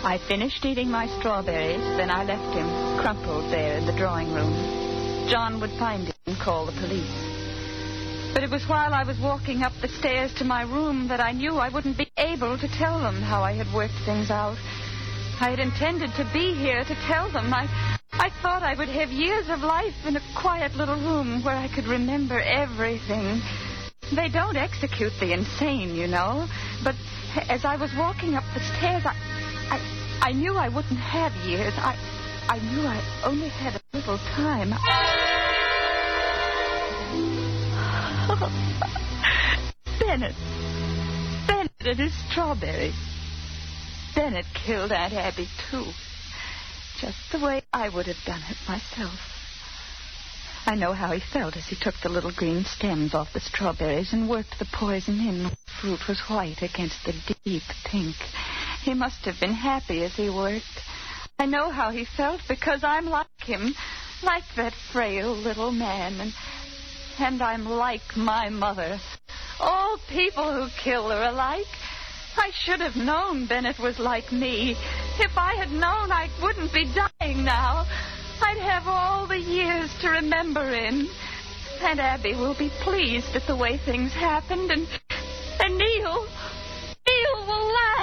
I finished eating my strawberries, then I left him, crumpled there in the drawing room. John would find him and call the police. But it was while I was walking up the stairs to my room that I knew I wouldn't be able to tell them how I had worked things out. I had intended to be here to tell them. I thought I would have years of life in a quiet little room where I could remember everything. They don't execute the insane, you know. But as I was walking up the stairs, I knew I wouldn't have years. I knew I only had a little time. Bennett and his strawberries. Bennett killed Aunt Abby, too. Just the way I would have done it myself. I know how he felt as he took the little green stems off the strawberries and worked the poison in. The fruit was white against the deep pink. He must have been happy as he worked. I know how he felt because I'm like him, like that frail little man, and I'm like my mother. All people who kill are alike. I should have known Bennett was like me. If I had known, I wouldn't be dying now. I'd have all the years to remember in. And Abby will be pleased at the way things happened, and Neil will laugh.